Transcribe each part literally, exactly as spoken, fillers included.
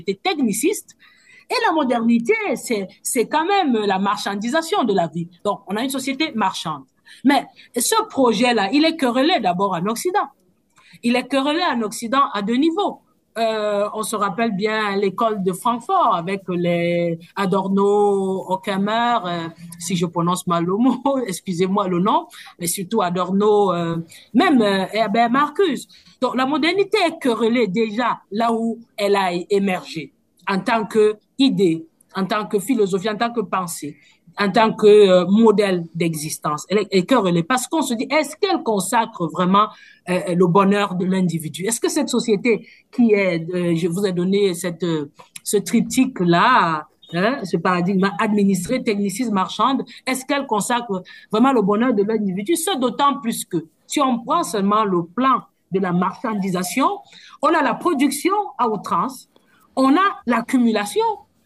société techniciste. Et la modernité, c'est, c'est quand même la marchandisation de la vie. Donc, on a une société marchande. Mais ce projet-là, il est querellé d'abord en Occident. Il est querellé en Occident à deux niveaux. Euh, on se rappelle bien l'école de Francfort avec les Adorno, Horkheimer, euh, si je prononce mal le mot, excusez-moi le nom, mais surtout Adorno, euh, même euh, Herbert Marcuse. Donc la modernité est querellée déjà là où elle a émergé en tant qu'idée, en tant que philosophie, en tant que pensée, en tant que euh, modèle d'existence. Elle est querellée parce qu'on se dit, est-ce qu'elle consacre vraiment euh, le bonheur de l'individu? Est-ce que cette société qui est, euh, je vous ai donné cette, euh, ce triptyque-là, hein, ce paradigme administré, technicisme, marchande, est-ce qu'elle consacre vraiment le bonheur de l'individu? Ce d'autant plus que si on prend seulement le plan de la marchandisation, on a la production à outrance, on a l'accumulation,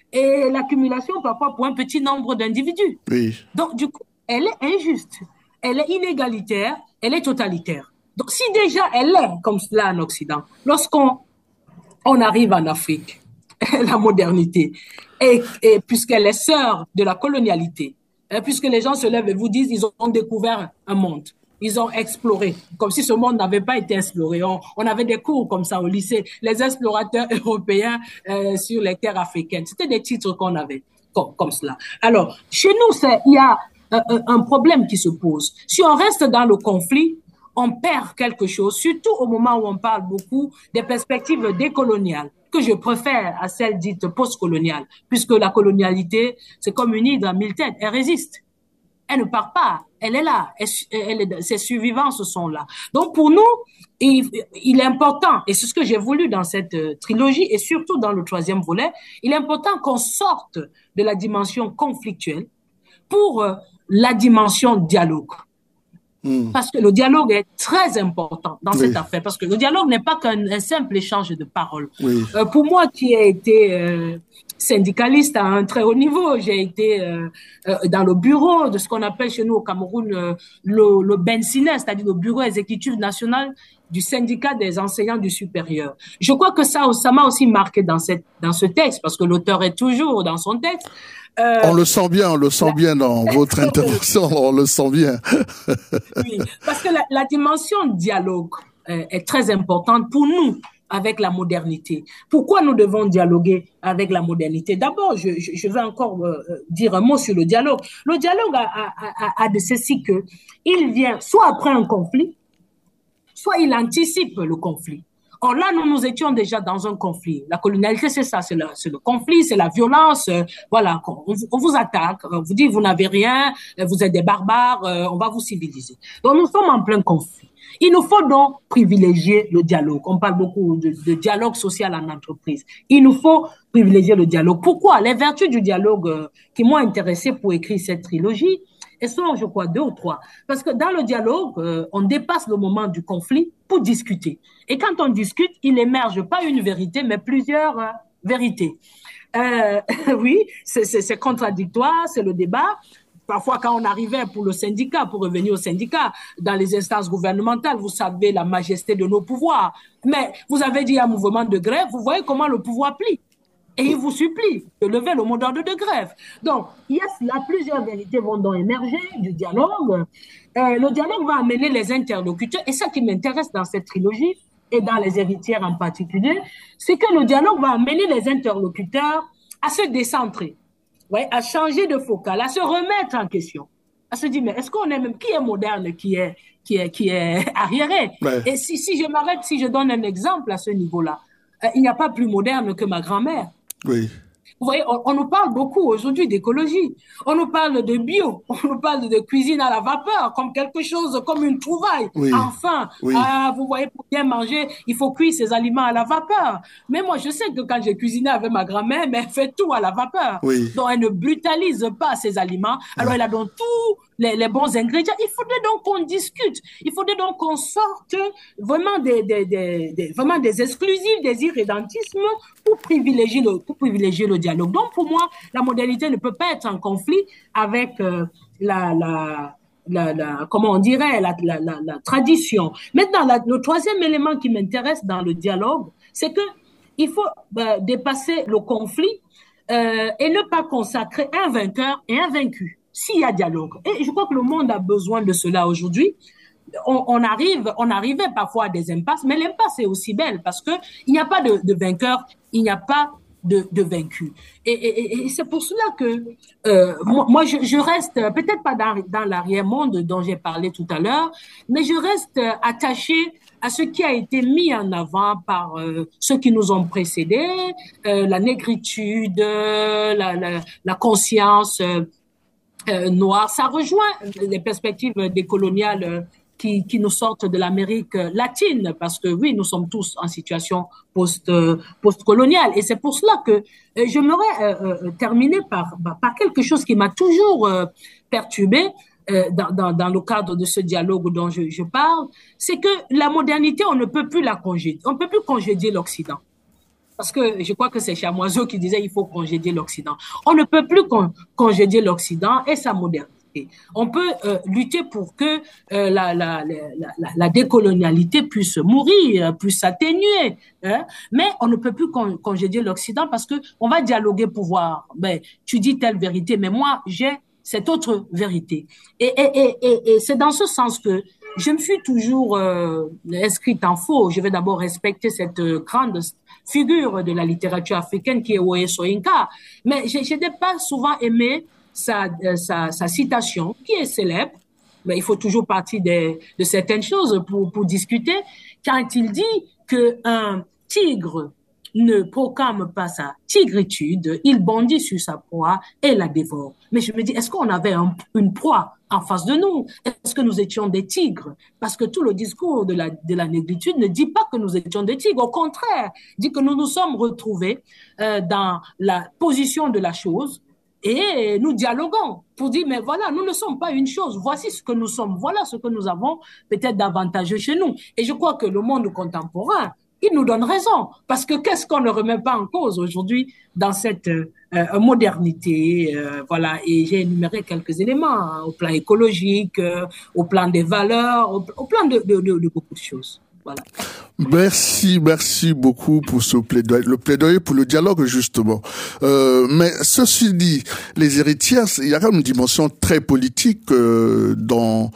et l'accumulation parfois pour un petit nombre d'individus. Oui. Donc, du coup, elle est injuste, elle est inégalitaire, elle est totalitaire. Donc, si déjà elle est comme cela en Occident, lorsqu'on on arrive en Afrique, la modernité, et, et puisqu'elle est sœur de la colonialité, hein, puisque les gens se lèvent et vous disent ils ont découvert un monde. Ils ont exploré, comme si ce monde n'avait pas été exploré. On, on avait des cours comme ça au lycée, les explorateurs européens euh, sur les terres africaines. C'était des titres qu'on avait comme, comme cela. Alors, chez nous, c'est, il y a un, un problème qui se pose. Si on reste dans le conflit, on perd quelque chose, surtout au moment où on parle beaucoup des perspectives décoloniales, que je préfère à celles dites postcoloniales, puisque la colonialité, c'est comme une hydre à mille têtes, elle résiste. Elle ne part pas, elle est là, elle, elle est, ses survivances sont là. Donc pour nous, il, il est important, et c'est ce que j'ai voulu dans cette euh, trilogie, et surtout dans le troisième volet, il est important qu'on sorte de la dimension conflictuelle pour euh, la dimension dialogue. Mmh. Parce que le dialogue est très important dans oui. cette affaire, parce que le dialogue n'est pas qu'un simple échange de paroles. Oui. Euh, pour moi qui ai été euh, syndicaliste à un très haut niveau, j'ai été euh, euh, dans le bureau de ce qu'on appelle chez nous au Cameroun euh, le, le B E N S I N E, c'est-à-dire le bureau exécutif national du syndicat des enseignants du supérieur. Je crois que ça, ça m'a aussi marqué dans, cette, dans ce texte, parce que l'auteur est toujours dans son texte. Euh, on le sent bien, on le sent bien dans votre intervention, on le sent bien. Oui, parce que la, la dimension dialogue euh, est très importante pour nous avec la modernité. Pourquoi nous devons dialoguer avec la modernité? D'abord, je, je, je vais encore euh, dire un mot sur le dialogue. Le dialogue a, a, a, a de ceci que il vient soit après un conflit, soit il anticipe le conflit. Or là, nous nous étions déjà dans un conflit. La colonialité, c'est ça, c'est le, c'est le conflit, c'est la violence. Euh, voilà, on, on vous attaque, on vous dit vous n'avez rien, vous êtes des barbares, euh, on va vous civiliser. Donc nous sommes en plein conflit. Il nous faut donc privilégier le dialogue. On parle beaucoup de, de dialogue social en entreprise. Il nous faut privilégier le dialogue. Pourquoi? Les vertus du dialogue euh, qui m'ont intéressé pour écrire cette trilogie, elles sont, je crois, deux ou trois. Parce que dans le dialogue, euh, on dépasse le moment du conflit pour discuter. Et quand on discute, il émerge pas une vérité, mais plusieurs euh, vérités. Euh, oui, c'est, c'est, c'est contradictoire, c'est le débat. Parfois, quand on arrivait pour le syndicat, pour revenir au syndicat, dans les instances gouvernementales, vous savez la majesté de nos pouvoirs. Mais vous avez dit un mouvement de grève, vous voyez comment le pouvoir plie. Et il vous supplie de lever le mot d'ordre de grève. Donc, il y a là, plusieurs vérités vont donc émerger du dialogue. Euh, le dialogue va amener les interlocuteurs. Et ça qui m'intéresse dans cette trilogie, et dans les héritières en particulier, c'est que le dialogue va amener les interlocuteurs à se décentrer, ouais, à changer de focal, à se remettre en question, à se dire, mais est-ce qu'on est même, qui est moderne, qui est, qui est, qui est arriéré? Ouais. Et si, si je m'arrête, si je donne un exemple à ce niveau-là, euh, il n'y a pas plus moderne que ma grand-mère. Oui. Vous voyez, on, on nous parle beaucoup aujourd'hui d'écologie. On nous parle de bio. On nous parle de cuisine à la vapeur comme quelque chose, comme une trouvaille. Oui. Enfin, oui. Ah, vous voyez, pour bien manger, il faut cuire ses aliments à la vapeur. Mais moi, je sais que quand j'ai cuisiné avec ma grand-mère, mais elle fait tout à la vapeur. Oui. Donc, elle ne brutalise pas ses aliments. Alors, elle a donc tous les, les bons ingrédients. Il faudrait donc qu'on discute. Il faudrait donc qu'on sorte vraiment des, des, des, des, vraiment des exclusifs, des irrédentismes pour privilégier le, pour privilégier le dialogue. Donc, pour moi, la modernité ne peut pas être en conflit avec euh, la, la, la, la, comment on dirait, la, la, la, la tradition. Maintenant, la, le troisième élément qui m'intéresse dans le dialogue, c'est que il faut euh, dépasser le conflit euh, et ne pas consacrer un vainqueur et un vaincu. S'il y a dialogue. Et je crois que le monde a besoin de cela aujourd'hui. On, on arrive, on arrivait parfois à des impasses, mais l'impasse est aussi belle parce que il n'y a pas de, de vainqueur, il n'y a pas de, de vaincu. Et, et, et c'est pour cela que euh, moi, moi je, je reste peut-être pas dans, dans l'arrière-monde dont j'ai parlé tout à l'heure, mais je reste attachée à ce qui a été mis en avant par euh, ceux qui nous ont précédés, euh, la négritude, la, la, la conscience euh, euh, noire. Ça rejoint les perspectives décoloniales euh, qui, qui nous sortent de l'Amérique latine, parce que oui, nous sommes tous en situation post, euh, post-coloniale. Et c'est pour cela que euh, j'aimerais euh, euh, terminer par, par quelque chose qui m'a toujours euh, perturbée euh, dans, dans, dans le cadre de ce dialogue dont je, je parle, c'est que la modernité, on ne peut plus la congédier. On ne peut plus congédier l'Occident. Parce que je crois que c'est Chamoiseau qui disait il faut congédier l'Occident. On ne peut plus con, congédier l'Occident et sa modernité. On peut euh, lutter pour que euh, la, la, la, la, la décolonialité puisse mourir, puisse s'atténuer, hein? Mais on ne peut plus con, congédier l'Occident parce que on va dialoguer pour voir. Ben, tu dis telle vérité, mais moi j'ai cette autre vérité. Et, et, et, et, et c'est dans ce sens que je me suis toujours euh, inscrite en faux. Je vais d'abord respecter cette euh, grande figure de la littérature africaine qui est Oye Soyinka. Mais je, je n'ai pas souvent aimé sa, euh, sa, sa citation, qui est célèbre, mais il faut toujours partir de, de certaines choses pour, pour discuter, quand il dit qu'un tigre ne proclame pas sa tigritude, il bondit sur sa proie et la dévore. Mais je me dis, est-ce qu'on avait un, une proie en face de nous? Est-ce que nous étions des tigres? Parce que tout le discours de la, de la négritude ne dit pas que nous étions des tigres. Au contraire, dit que nous nous sommes retrouvés euh, dans la position de la chose et nous dialoguons pour dire, mais voilà, nous ne sommes pas une chose. Voici ce que nous sommes. Voilà ce que nous avons peut-être d'avantageux chez nous. Et je crois que le monde contemporain, il nous donne raison. Parce que qu'est-ce qu'on ne remet pas en cause aujourd'hui dans cette euh, modernité, euh, voilà. Et j'ai énuméré quelques éléments hein, au plan écologique, euh, au plan des valeurs, au, au plan de, de, de, de beaucoup de choses. Voilà. Merci, merci beaucoup pour ce plaidoyer, le plaidoyer pour le dialogue justement. Euh, mais ceci dit, les héritières, il y a quand même une dimension très politique euh, dans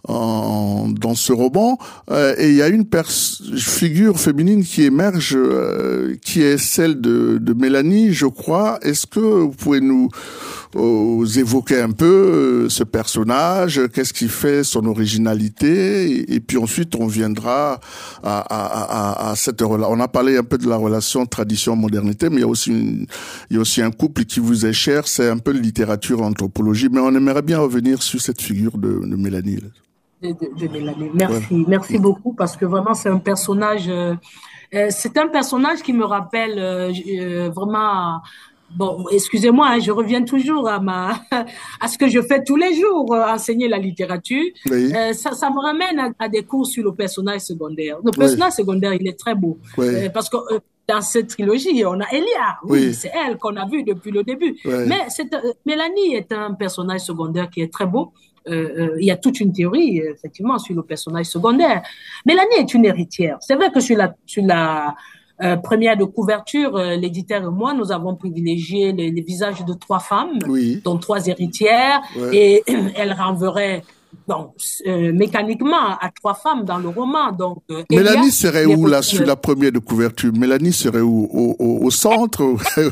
En, dans ce roman, euh, et il y a une pers- figure féminine qui émerge, euh, qui est celle de, de Mélanie, je crois. Est-ce que vous pouvez nous euh, évoquer un peu euh, ce personnage, qu'est-ce qui fait son originalité, et, et puis ensuite on viendra à, à, à, à cette relation. On a parlé un peu de la relation tradition-modernité, mais il y a aussi une, il y a aussi un couple qui vous est cher, c'est un peu de littérature, anthropologie, mais on aimerait bien revenir sur cette figure de, de Mélanie. De, de, de Mélanie. Merci, ouais. Merci beaucoup parce que vraiment c'est un personnage, euh, euh, c'est un personnage qui me rappelle euh, euh, vraiment. Bon, excusez-moi, hein, je reviens toujours à ma, à ce que je fais tous les jours, euh, enseigner la littérature. Oui. Euh, ça, ça me ramène à, à des cours sur le personnage secondaire. Le personnage oui. secondaire, il est très beau oui. euh, parce que euh, dans cette trilogie, on a Elia. Oui, oui. C'est elle qu'on a vue depuis le début. Oui. Mais c'est, euh, Mélanie est un personnage secondaire qui est très beau. Euh, euh, il y a toute une théorie, effectivement, sur le personnage secondaire. Mélanie est une héritière. C'est vrai que sur la, sur la euh, première de couverture, euh, l'éditeur et moi, nous avons privilégié les, les visages de trois femmes, oui. dont trois héritières, ouais. Et elles renverraient donc, euh, mécaniquement à trois femmes dans le roman. Donc, euh, Mélanie Elia, serait où là sur la première de couverture? Mélanie serait où? Au, au, au centre,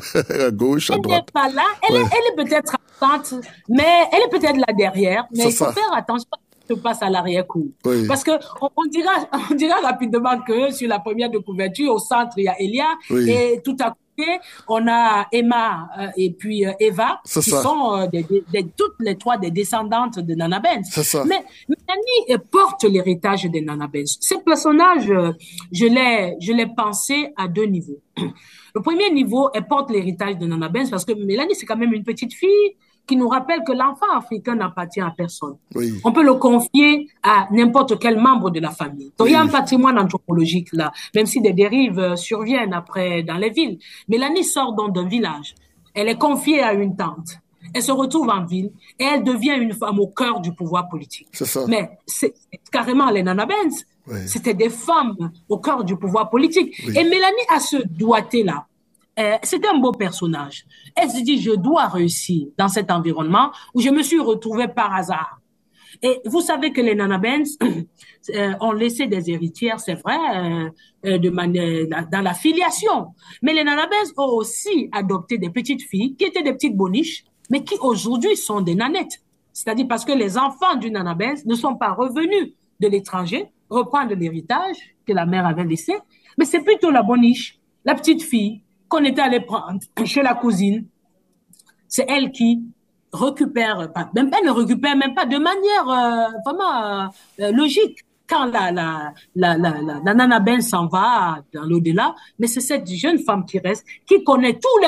à gauche, à droite? Elle n'est pas là. Elle, ouais. est, elle est peut-être absente, mais elle est peut-être là derrière. Mais ça, il faut ça. faire attention à ce qui se passe à l'arrière-cour. Oui. Parce que on, on dira, on dira rapidement que sur la première de couverture, au centre, il y a Elia, oui. Et tout à coup, on a Emma euh, et puis euh, Eva, c'est qui ça. sont euh, des, des, des, toutes les trois des descendantes de Nana Benz. Mais Mélanie porte l'héritage de Nana Benz. Ce personnage, euh, je l'ai, je l'ai pensé à deux niveaux. Le premier niveau, elle porte l'héritage de Nana Benz parce que Mélanie, c'est quand même une petite fille qui nous rappelle que l'enfant africain n'appartient à personne. Oui. On peut le confier à n'importe quel membre de la famille. Donc, oui. Il y a un patrimoine anthropologique là, même si des dérives surviennent après dans les villes. Mélanie sort donc d'un village. Elle est confiée à une tante. Elle se retrouve en ville et elle devient une femme au cœur du pouvoir politique. C'est ça. Mais c'est carrément les Nana Benz. Oui. C'était des femmes au cœur du pouvoir politique. Oui. Et Mélanie a ce doigté-là. Euh, c'était un beau personnage. Elle se dit, je dois réussir dans cet environnement où je me suis retrouvée par hasard. Et vous savez que les Nana Benz euh, ont laissé des héritières, c'est vrai, euh, de manière, dans la filiation. Mais les Nana Benz ont aussi adopté des petites filles qui étaient des petites boniches, mais qui aujourd'hui sont des nanettes. C'est-à-dire parce que les enfants du Nana Benz ne sont pas revenus de l'étranger, reprendre l'héritage que la mère avait laissé, mais c'est plutôt la boniche, la petite fille qu'on était allé prendre chez la cousine. C'est elle qui récupère, même elle ne récupère même pas de manière euh, vraiment euh, logique quand la, la, la, la, la, la Nana Ben s'en va dans l'au-delà, mais c'est cette jeune femme qui reste, qui connaît tous les